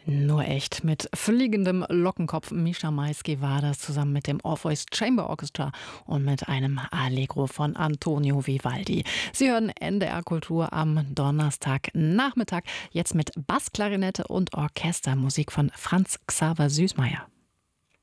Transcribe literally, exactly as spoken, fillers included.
Nur echt mit fliegendem Lockenkopf. Mischa Maisky war das zusammen mit dem Orpheus Chamber Orchestra und mit einem Allegro von Antonio Vivaldi. Sie hören N D R Kultur am Donnerstagnachmittag. Jetzt mit Bassklarinette und Orchestermusik von Franz Xaver Süßmayr.